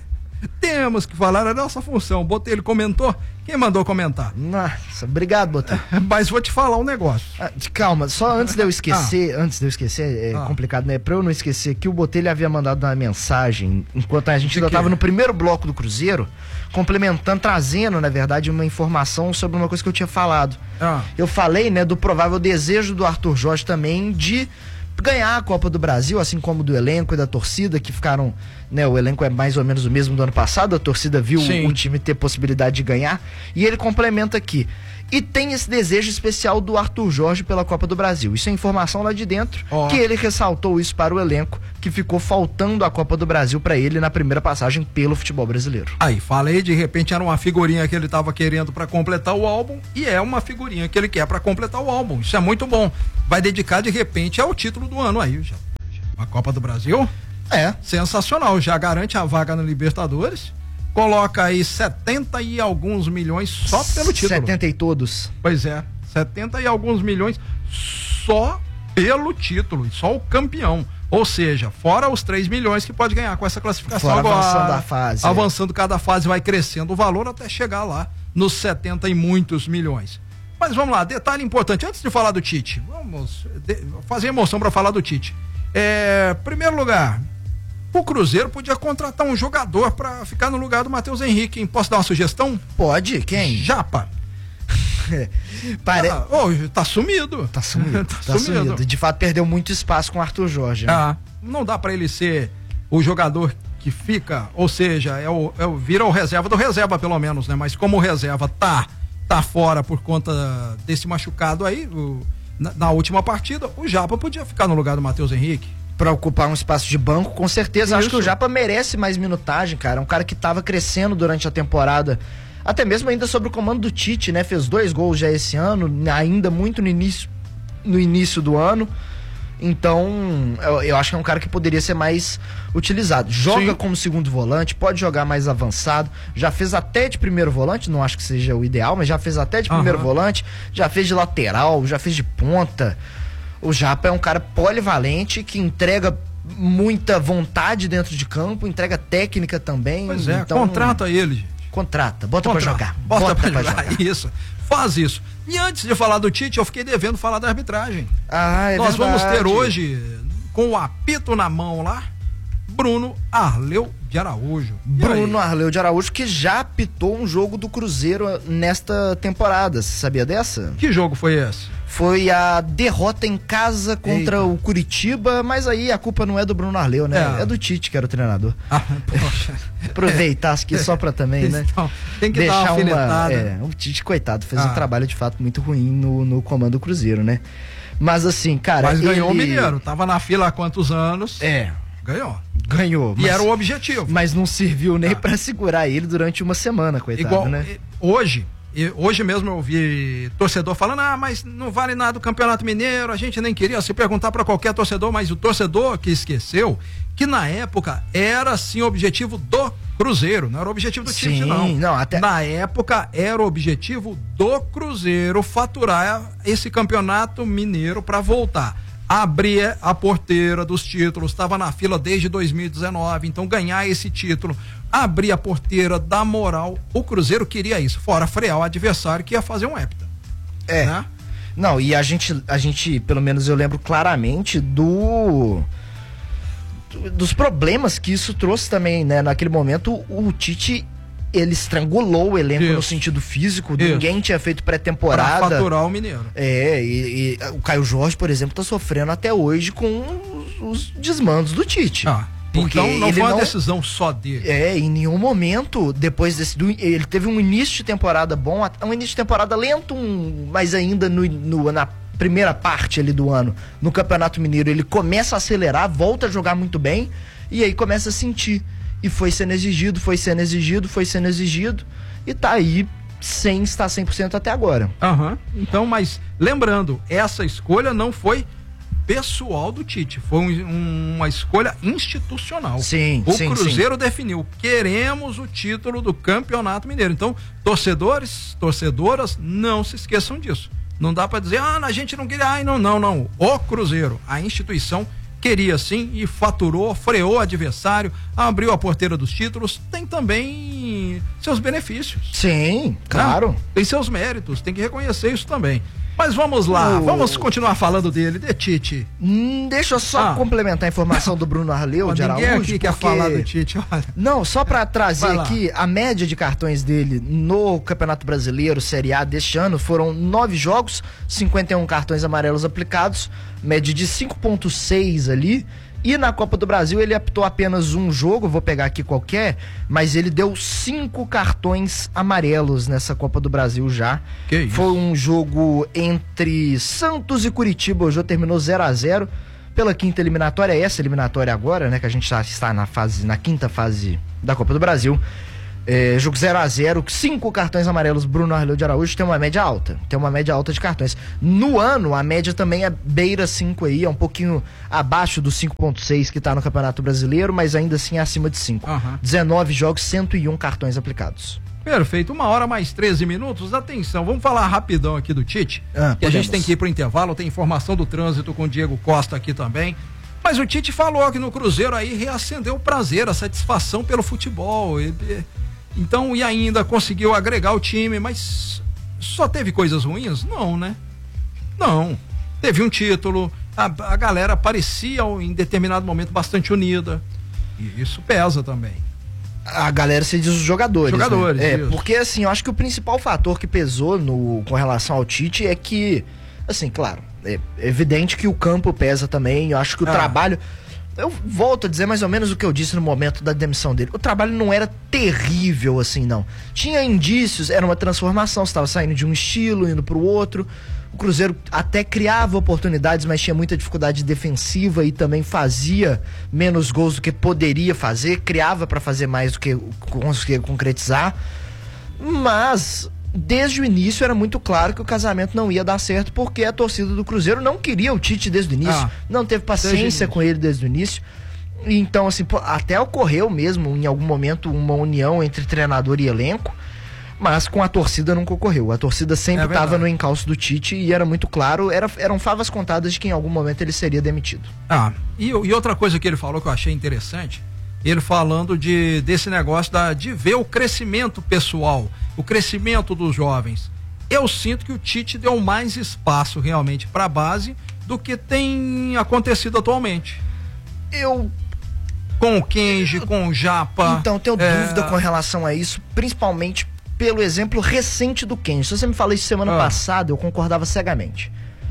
Temos que falar a nossa função. Botei, ele comentou. Quem mandou comentar? Nossa, obrigado, Botelho. Mas vou te falar um negócio. Ah, calma, só antes de eu esquecer, antes de eu esquecer, é Ah. complicado, né? Pra eu não esquecer que o Botelho havia mandado uma mensagem enquanto a gente De ainda quê? tava no primeiro bloco do Cruzeiro, complementando, trazendo, na verdade, uma informação sobre uma coisa que eu tinha falado. Ah. Eu falei, né, do provável desejo do Arthur Jorge também de ganhar a Copa do Brasil, assim como do elenco e da torcida, que ficaram, né, o elenco é mais ou menos o mesmo do ano passado, a torcida viu Sim. o time ter possibilidade de ganhar, e ele complementa aqui. E tem esse desejo especial do Arthur Jorge pela Copa do Brasil. Isso é informação lá de dentro, Ó. que ele ressaltou isso para o elenco, que ficou faltando a Copa do Brasil para ele na primeira passagem pelo futebol brasileiro. Aí, falei, de repente era uma figurinha que ele tava querendo pra completar o álbum e é uma figurinha que ele quer pra completar o álbum. Isso é muito bom. Vai dedicar de repente ao título do ano aí, já. A Copa do Brasil? É. Sensacional, já garante a vaga na Libertadores. Coloca aí setenta e alguns milhões só pelo título. setenta e todos. Pois é, setenta e alguns milhões só pelo título, só o campeão. Ou seja, fora os três milhões que pode ganhar com essa classificação Fora agora. avançando a fase, Avançando cada fase, vai crescendo o valor até chegar lá nos setenta e muitos milhões. Mas vamos lá, detalhe importante, antes de falar do Tite, vamos de- fazer emoção para falar do Tite. É, primeiro lugar, o Cruzeiro podia contratar um jogador para ficar no lugar do Matheus Henrique, hein? Posso dar uma sugestão? Pode, quem? Japa. Pare... Ah, oh, tá sumido. Tá sumido. tá, tá sumido. sumido. De fato, perdeu muito espaço com o Arthur Jorge. Né? Ah, não dá pra ele ser o jogador que fica, ou seja, é o, é o, vira o reserva do reserva, pelo menos, né? Mas como o reserva tá, tá fora por conta desse machucado aí, o, na, na última partida, o Japa podia ficar no lugar do Matheus Henrique. Pra ocupar um espaço de banco, com certeza. Isso. Acho que o Japa merece mais minutagem, cara. Um cara que tava crescendo durante a temporada. Até mesmo ainda sob o comando do Tite, né? Fez dois gols já esse ano, ainda muito no início, no início do ano. Então, eu, eu acho que é um cara que poderia ser mais utilizado. Joga Sim. como segundo volante, pode jogar mais avançado. Já fez até de primeiro volante, não acho que seja o ideal, mas já fez até de primeiro uhum. volante. Já fez de lateral, já fez de ponta. O Japa é um cara polivalente que entrega muita vontade dentro de campo, entrega técnica também. Pois é, então, contrata ele. Contrata, bota contrata, pra jogar. Bota, bota pra, pra jogar. jogar. Isso, faz isso. E antes de falar do Tite, eu fiquei devendo falar da arbitragem. Ah, é Nós verdade. vamos ter hoje, com o apito na mão lá, Bruno Arleu de Araújo. Bruno Arleu de Araújo, que já apitou um jogo do Cruzeiro nesta temporada. Você sabia dessa? Que jogo foi esse? Foi a derrota em casa contra Eita. o Curitiba, mas aí a culpa não é do Bruno Arleu, né? É, é do Tite, que era o treinador. Ah, poxa. Aproveitar aqui só pra também, né? Então, tem que deixar dar uma, uma é, o Tite, coitado, fez ah. um trabalho de fato muito ruim no, no comando do Cruzeiro, né? Mas assim, cara... Mas ganhou ele... o Mineiro, tava na fila há quantos anos? É. Ganhou. Ganhou. E mas, era o objetivo. Mas não serviu nem ah. pra segurar ele durante uma semana, coitado, Igual, né? Hoje... E hoje mesmo eu ouvi torcedor falando, ah, mas não vale nada o Campeonato Mineiro, a gente nem queria se perguntar para qualquer torcedor, mas o torcedor que esqueceu que na época era sim o objetivo do Cruzeiro, não era o objetivo do Tite, não. não até... Na época era o objetivo do Cruzeiro faturar esse Campeonato Mineiro para voltar. Abrir a porteira dos títulos, estava na fila desde dois mil e dezenove, então ganhar esse título, abrir a porteira da moral, o Cruzeiro queria isso, fora frear o adversário que ia fazer um hepta. É. Né? Não, e a gente, a gente, pelo menos eu lembro claramente do, do dos problemas que isso trouxe também, né? Naquele momento o Tite, ele estrangulou o elenco Isso. no sentido físico, Isso. ninguém tinha feito pré-temporada. Pra faturar o Mineiro. É, e, e o Caio Jorge, por exemplo, tá sofrendo até hoje com os, os desmandos do Tite. Ah, então não foi uma não, decisão só dele. É, em nenhum momento, depois desse, do, ele teve um início de temporada bom, um início de temporada lento, um, mas ainda no, no, na primeira parte ali do ano, no Campeonato Mineiro, ele começa a acelerar, volta a jogar muito bem, e aí começa a sentir. E foi sendo exigido, foi sendo exigido, foi sendo exigido, e tá aí sem estar cem por cento até agora. Aham, uhum. Então, mas lembrando, essa escolha não foi pessoal do Tite, foi um, uma escolha institucional. Sim, o sim, Cruzeiro sim. definiu, queremos o título do Campeonato Mineiro. Então, torcedores, torcedoras, não se esqueçam disso. Não dá pra dizer, ah, a gente não queria, ai, não, não, não. O Cruzeiro, a instituição queria sim e faturou, freou o adversário, abriu a porteira dos títulos, tem também seus benefícios. Sim, claro. Né? Tem seus méritos, tem que reconhecer isso também. Mas vamos lá, oh. vamos continuar falando dele, de Tite. Hum, deixa eu só ah. complementar a informação do Bruno Arleu de Araújo. Ninguém aqui porque... quer falar do Tite, olha. Não, só pra trazer aqui, a média de cartões dele no Campeonato Brasileiro, Série A deste ano, foram nove jogos, cinquenta e um cartões amarelos aplicados, média de cinco ponto seis ali. E na Copa do Brasil ele apitou apenas um jogo, vou pegar aqui qualquer, mas ele deu cinco cartões amarelos nessa Copa do Brasil já. Que isso? Foi um jogo entre Santos e Curitiba, o jogo terminou zero a zero pela quinta eliminatória, essa eliminatória agora, né, que a gente já está na fase, na quinta fase da Copa do Brasil. É, jogo zero a zero, cinco cartões amarelos. Bruno Arleu de Araújo tem uma média alta, tem uma média alta de cartões. No ano, a média também é beira cinco aí, é um pouquinho abaixo do cinco ponto seis que tá no Campeonato Brasileiro, mas ainda assim é acima de cinco. Uhum. dezenove jogos, cento e um cartões aplicados. Perfeito, uma hora mais treze minutos, atenção, vamos falar rapidão aqui do Tite, ah, que a gente tem que ir pro intervalo, tem informação do trânsito com o Diego Costa aqui também. Mas o Tite falou que no Cruzeiro aí reacendeu o prazer, a satisfação pelo futebol. Ele... Então, e ainda conseguiu agregar o time, mas só teve coisas ruins? Não, né? Não. Teve um título, a, a galera parecia em determinado momento bastante unida. E isso pesa também. A galera se diz os jogadores. Jogadores, né? É, isso. porque assim, eu acho que o principal fator que pesou no, com relação ao Tite é que, assim, claro, é evidente que o campo pesa também. Eu acho que o Ah. trabalho. Eu volto a dizer mais ou menos o que eu disse no momento da demissão dele. O trabalho não era terrível assim, não. Tinha indícios, era uma transformação. Você estava saindo de um estilo, indo pro outro. O Cruzeiro até criava oportunidades, mas tinha muita dificuldade defensiva e também fazia menos gols do que poderia fazer. Criava para fazer mais do que conseguia concretizar. Mas desde o início era muito claro que o casamento não ia dar certo, porque a torcida do Cruzeiro não queria o Tite desde o início, Ah, não teve paciência com ele desde o início. Então, assim, pô, até ocorreu mesmo em algum momento uma união entre treinador e elenco, mas com a torcida nunca ocorreu. A torcida sempre É estava verdade. no encalço do Tite e era muito claro, era, eram favas contadas de que em algum momento ele seria demitido. Ah, e, e outra coisa que ele falou que eu achei interessante, ele falando de, desse negócio da, de ver o crescimento pessoal, o crescimento dos jovens. Eu sinto que o Tite deu mais espaço realmente para a base do que tem acontecido atualmente. Eu... Com o Kenji, com o Japa. Então, tenho é... dúvida com relação a isso, principalmente pelo exemplo recente do Kenji. Se você me falou isso semana Ah. passada, eu concordava cegamente.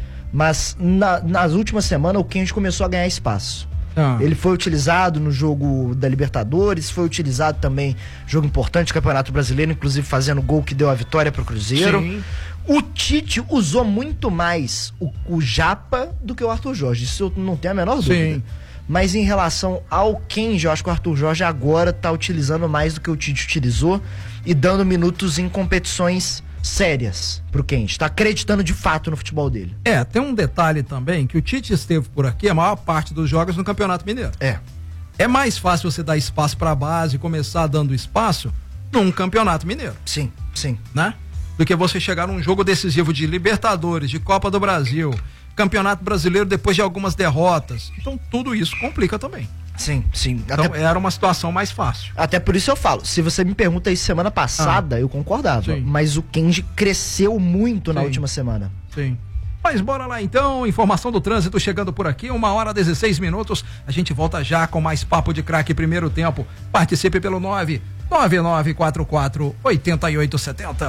Mas na- nas últimas semanas o Kenji começou a ganhar espaço. Ah. Ele foi utilizado no jogo da Libertadores, foi utilizado também jogo importante, Campeonato Brasileiro, inclusive fazendo gol que deu a vitória pro Cruzeiro. Sim. O Tite usou muito mais o, o Japa do que o Arthur Jorge, isso eu não tenho a menor dúvida. Sim. Mas em relação ao Kenji, eu acho que o Arthur Jorge agora tá utilizando mais do que o Tite utilizou e dando minutos em competições sérias pro Kenji. Tá acreditando de fato no futebol dele. É, tem um detalhe também, que o Tite esteve por aqui a maior parte dos jogos no Campeonato Mineiro. É. É mais fácil você dar espaço pra base e começar dando espaço num Campeonato Mineiro. Sim, sim. Né? Do que você chegar num jogo decisivo de Libertadores, de Copa do Brasil, Campeonato Brasileiro depois de algumas derrotas. Então tudo isso complica também. Sim, sim. Então Até, era uma situação mais fácil. até por isso eu falo, se você me pergunta isso semana passada, eu concordava. Sim. Mas o Kenji cresceu muito na Sim. última semana. Sim. Mas bora lá então, informação do trânsito chegando por aqui, uma hora e dezesseis minutos. A gente volta já com mais Papo de Craque primeiro tempo. Participe pelo nove nove nove quatro quatro oito oito sete zero.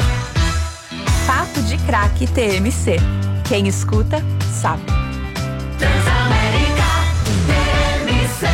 Papo de Craque T M C. Quem escuta, sabe. Transamérica T M C.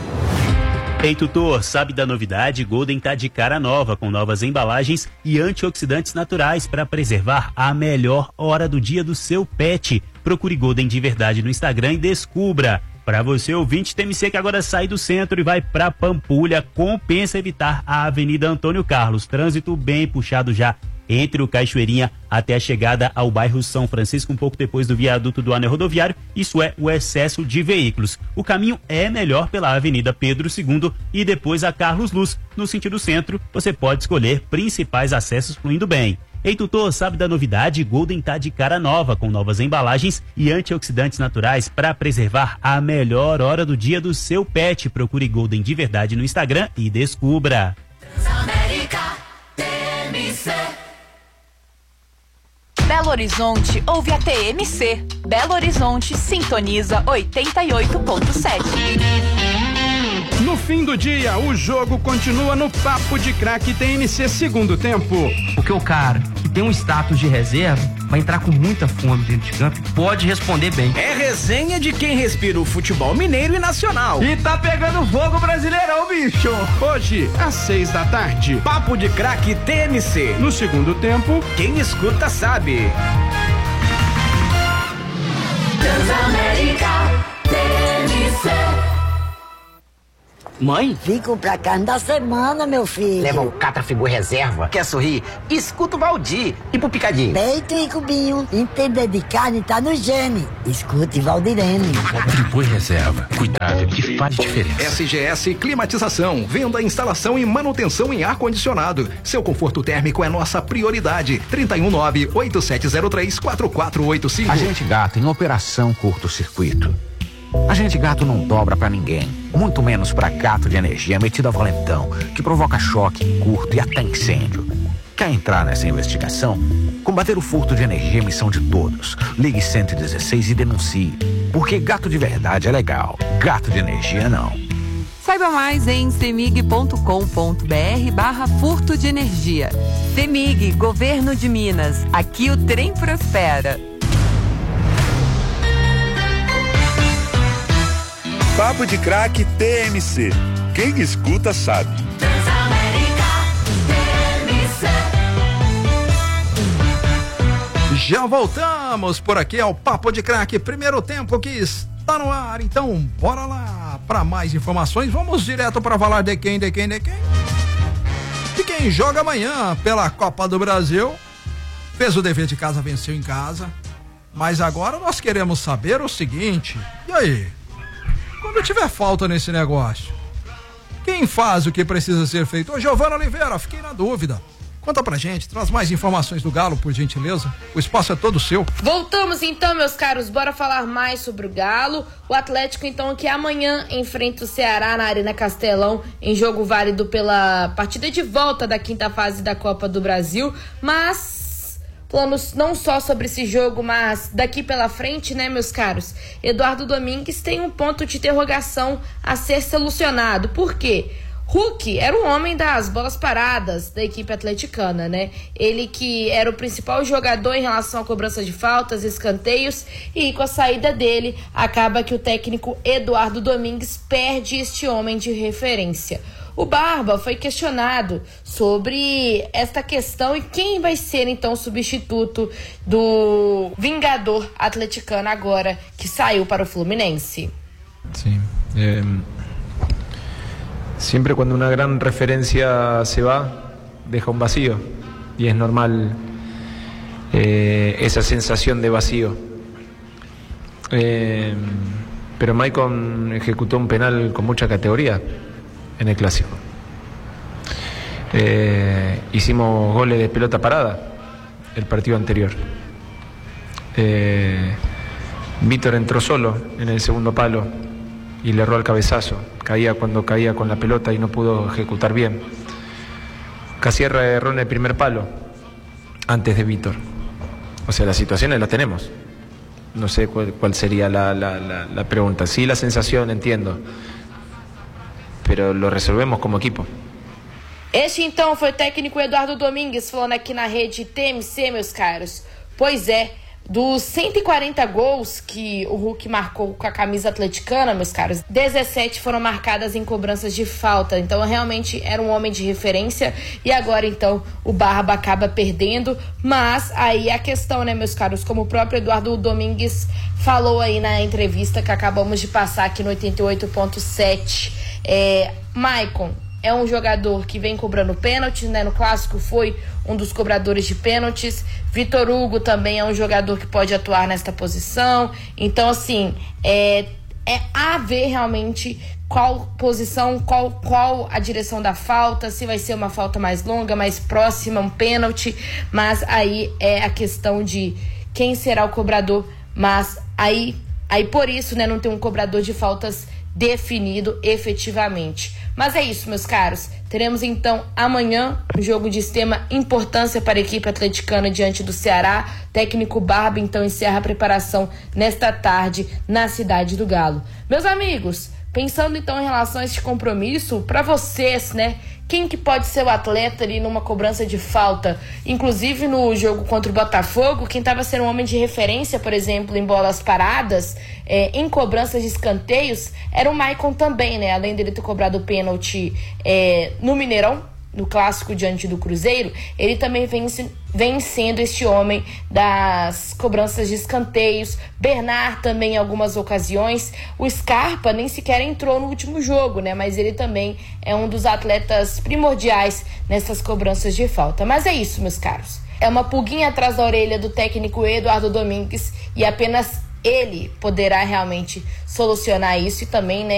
Ei, tutor, sabe da novidade? Golden tá de cara nova, com novas embalagens e antioxidantes naturais para preservar a melhor hora do dia do seu pet. Procure Golden de verdade no Instagram e descubra. Para você, ouvinte T M C que agora sai do centro e vai para Pampulha, compensa evitar a Avenida Antônio Carlos. Trânsito bem puxado já entre o Cachoeirinha até a chegada ao bairro São Francisco, um pouco depois do viaduto do anel rodoviário. Isso é o excesso de veículos. O caminho é melhor pela Avenida Pedro segundo e depois a Carlos Luz. No sentido centro, você pode escolher principais acessos fluindo bem. Ei, tutor, sabe da novidade? Golden tá de cara nova, com novas embalagens e antioxidantes naturais para preservar a melhor hora do dia do seu pet. Procure Golden de verdade no Instagram e descubra. Transamérica T M C. Belo Horizonte ouve a T M C. Belo Horizonte sintoniza oitenta e oito ponto sete. No fim do dia, o jogo continua no Papo de Craque T M C segundo tempo. Porque o cara que tem um status de reserva vai entrar com muita fome dentro de campo e pode responder bem. É resenha de quem respira o futebol mineiro e nacional. E tá pegando fogo brasileirão, bicho! Hoje, às seis da tarde, Papo de Craque T M C. No segundo tempo, quem escuta sabe. Transamérica T M C. Mãe? Fico pra cá da semana, meu filho. Leva o Catrafigu reserva. Quer sorrir? Escuta o Valdir. E pro Picadinho? Peito e cubinho. Entender de carne tá no gene. Escute Valdirene. Catrafigu reserva. Cuidado que faz diferença. S G S Climatização. Venda, instalação e manutenção em ar-condicionado. Seu conforto térmico é nossa prioridade. trinta e um nove, oito sete zero três, quatro quatro oito cinco. Agente Gato em operação curto-circuito. Agente Gato não dobra pra ninguém, muito menos pra gato de energia metido a valentão, que provoca choque, curto e até incêndio. Quer entrar nessa investigação? Combater o furto de energia é missão de todos. Ligue cento e dezesseis e denuncie. Porque gato de verdade é legal, gato de energia não. Saiba mais em cemig ponto com ponto br barra furto de energia. Cemig, Governo de Minas. Aqui o trem prospera. Papo de Craque T M C. Quem escuta sabe. Já voltamos por aqui ao Papo de Craque, primeiro tempo que está no ar. Então, bora lá para mais informações. Vamos direto para falar de quem, de quem, de quem? De quem joga amanhã pela Copa do Brasil. Fez o dever de casa, venceu em casa. Mas agora nós queremos saber o seguinte: e aí? Quando tiver falta nesse negócio, quem faz o que precisa ser feito? Ô, Giovana Oliveira, fiquei na dúvida. Conta pra gente, traz mais informações do Galo, por gentileza. O espaço é todo seu. Voltamos então, meus caros, bora falar mais sobre o Galo. O Atlético, então, que amanhã enfrenta o Ceará na Arena Castelão, em jogo válido pela partida de volta da quinta fase da Copa do Brasil. Mas, planos não só sobre esse jogo, mas daqui pela frente, né, meus caros? Eduardo Domingues tem um ponto de interrogação a ser solucionado. Por quê? Hulk era o homem das bolas paradas da equipe atleticana, né? Ele que era o principal jogador em relação à cobrança de faltas, escanteios, e com a saída dele, acaba que o técnico Eduardo Domingues perde este homem de referência. O Barba foi questionado sobre esta questão e quem vai ser então o substituto do vingador atleticano agora que saiu para o Fluminense. Sí. Eh, siempre cuando una gran referencia se va, deja un vacío y es normal eh, esa sensación de vacío. Eh, pero Maicon ejecutó un penal con mucha categoría en el Clásico. Eh, hicimos goles de pelota parada el partido anterior. Eh, Víctor entró solo en el segundo palo y le erró al cabezazo. Caía cuando caía con la pelota y no pudo ejecutar bien. Casierra erró en el primer palo antes de Víctor. O sea, las situaciones las tenemos. No sé cuál, cuál sería la, la, la, la pregunta. Sí, la sensación, entiendo. Pero lo resolvemos como equipo. Este então foi o técnico Eduardo Domingues falando aqui na rede T M C, meus caros. Pois é, dos cento e quarenta gols que o Hulk marcou com a camisa atleticana, meus caros, dezessete foram marcadas em cobranças de falta. Então realmente era um homem de referência e agora então o Barba acaba perdendo. Mas aí a questão, né, meus caros, como o próprio Eduardo Domingues falou aí na entrevista que acabamos de passar aqui no oitenta e oito ponto sete, é, Maicon é um jogador que vem cobrando pênaltis, né? No Clássico foi um dos cobradores de pênaltis. Vitor Hugo também é um jogador que pode atuar nesta posição. Então, assim, é, é a ver realmente qual posição, qual, qual a direção da falta, se vai ser uma falta mais longa, mais próxima, um pênalti. Mas aí é a questão de quem será o cobrador. Mas aí, aí por isso, né, não tem um cobrador de faltas definido efetivamente. Mas é isso, meus caros. Teremos então amanhã um jogo de extrema importância para a equipe atleticana diante do Ceará. Técnico Barba então encerra a preparação nesta tarde na cidade do Galo. Meus amigos, pensando então em relação a este compromisso, para vocês, né? Quem que pode ser o atleta ali numa cobrança de falta? Inclusive no jogo contra o Botafogo, quem estava sendo um homem de referência, por exemplo, em bolas paradas, é, em cobranças de escanteios, era o Maicon também, né? Além dele ter cobrado o pênalti é, no Mineirão, no Clássico diante do Cruzeiro, ele também vem, vem sendo este homem das cobranças de escanteios. Bernard também em algumas ocasiões. O Scarpa nem sequer entrou no último jogo, né? Mas ele também é um dos atletas primordiais nessas cobranças de falta. Mas é isso, meus caros. É uma pulguinha atrás da orelha do técnico Eduardo Domingues e apenas ele poderá realmente solucionar isso e também, né,